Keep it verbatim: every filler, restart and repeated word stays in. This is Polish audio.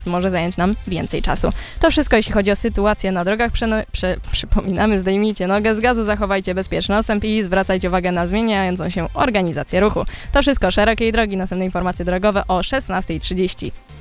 może zająć nam więcej czasu. To wszystko, jeśli chodzi o sytuację na drogach. Przeno- prze- przypominamy, zdejmijcie nogę z gazu, zachowajcie bezpieczny odstęp i zwracajcie uwagę na zmieniającą się organizację ruchu. To wszystko, szerokiej drogi. Następne informacje drogowe o szesnasta trzydzieści.